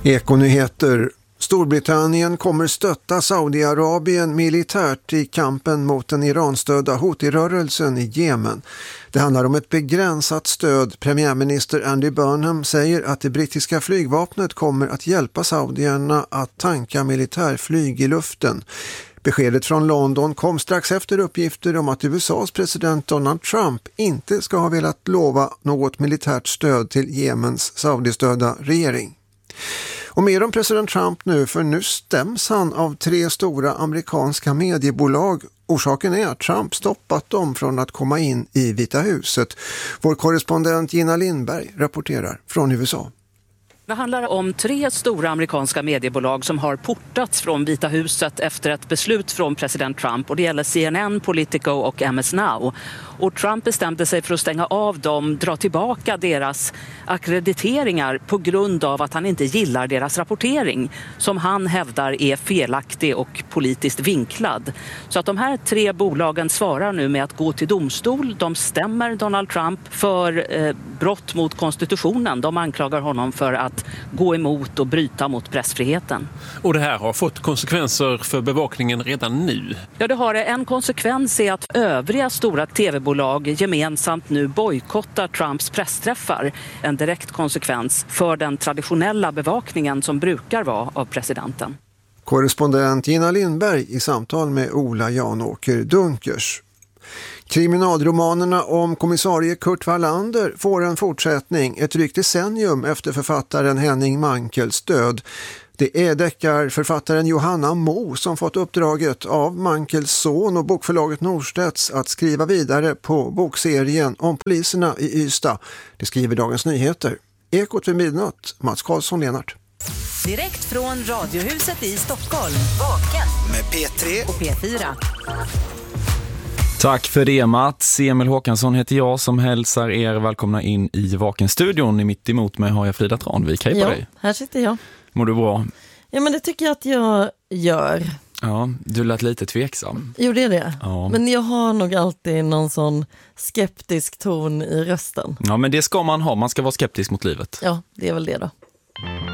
Ekonyheter. Storbritannien kommer stötta Saudiarabien militärt i kampen mot den Iranstödda Houthi-rörelsen i Jemen. Det handlar om ett begränsat stöd. Premiärminister Andy Burnham säger att det brittiska flygvapnet kommer att hjälpa saudierna att tanka militärflyg i luften. Beskedet från London kom strax efter uppgifter om att USAs president Donald Trump inte ska ha velat lova något militärt stöd till Jemens saudistödda regering. Och mer om president Trump nu, för nu stäms han av 3 stora amerikanska mediebolag. Orsaken är att Trump stoppat dem från att komma in i Vita huset. Vår korrespondent Gina Lindberg rapporterar från USA. Det handlar om 3 stora amerikanska mediebolag som har portats från Vita huset efter ett beslut från president Trump. Och det gäller CNN, Politico och MS Now. Och Trump bestämde sig för att stänga av dem, dra tillbaka deras akkrediteringar på grund av att han inte gillar deras rapportering, som han hävdar är felaktig och politiskt vinklad. Så att de här 3 bolagen svarar nu med att gå till domstol. De stämmer Donald Trump för brott mot konstitutionen. De anklagar honom för att gå emot och bryta mot pressfriheten. Och det här har fått konsekvenser för bevakningen redan nu? Ja, det har det. En konsekvens är att övriga stora tv-bolag gemensamt nu bojkottar Trumps pressträffar. En direkt konsekvens för den traditionella bevakningen som brukar vara av presidenten. Korrespondent Gina Lindberg i samtal med Ola Janåker Dunkers. Kriminalromanerna om kommissarie Kurt Wallander får en fortsättning ett drygt decennium efter författaren Henning Mankells död. Det är deckarförfattaren Johanna Mo som fått uppdraget av Mankels son och bokförlaget Norstedts att skriva vidare på bokserien om poliserna i Ystad. Det skriver Dagens Nyheter. Ekot vid midnatt, Mats Karlsson-Lenart. Direkt från Radiohuset i Stockholm. Vaken med P3 och P4. Tack för det, Mats. Emil Håkansson heter jag som hälsar er välkomna in i Vaken-studion. I mitt emot mig har jag Frida Tranvik. Hej på dig. Här sitter jag. Mår du bra? Ja, men det tycker jag att jag gör. Ja, du lät lite tveksam. Jo, det är det. Ja. Men jag har nog alltid någon sån skeptisk ton i rösten. Ja, men det ska man ha. Man ska vara skeptisk mot livet. Ja, det är väl det då.